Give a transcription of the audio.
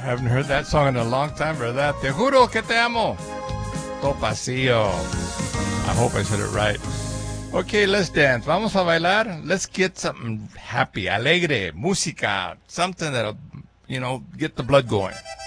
Haven't heard that song in a long time, ¿verdad? Te juro que te amo. Topacillo. I hope I said it right. Okay, let's dance. Vamos a bailar. Let's get something happy, alegre, música, something that'll, get the blood going.